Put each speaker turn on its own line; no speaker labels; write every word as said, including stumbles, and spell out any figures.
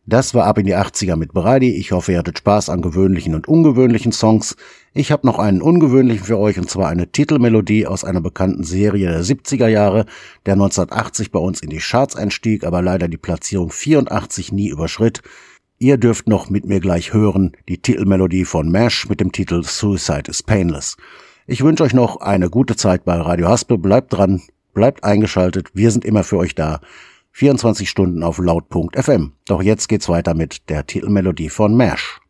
Das war Ab in die achtziger mit Brady. Ich hoffe, ihr hattet Spaß an gewöhnlichen und ungewöhnlichen Songs. Ich habe noch einen ungewöhnlichen für euch, und zwar eine Titelmelodie aus einer bekannten Serie der siebziger Jahre, der neunzehnhundertachtzig bei uns in die Charts einstieg, aber leider die Platzierung vierundachtzig nie überschritt. Ihr dürft noch mit mir gleich hören die Titelmelodie von MASH mit dem Titel Suicide is Painless. Ich wünsche euch noch eine gute Zeit bei Radio Haspel. Bleibt dran, bleibt eingeschaltet. Wir sind immer für euch da. vierundzwanzig Stunden auf laut punkt f m. Doch jetzt geht's weiter mit der Titelmelodie von MASH.